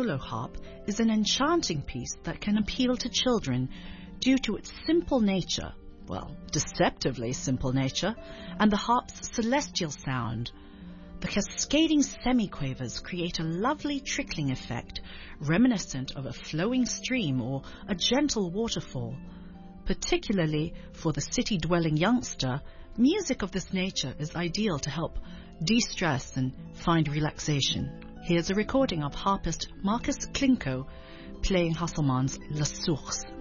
solo harp is an enchanting piece that can appeal to children due to its simple nature, well, deceptively simple nature, and the harp's celestial sound. The cascading semiquavers create a lovely trickling effect, reminiscent of a flowing stream or a gentle waterfall. Particularly for the city-dwelling youngster, music of this nature is ideal to help de-stress and find relaxation. Here's a recording of harpist Marcus Klinko playing Hasselmann's La Source.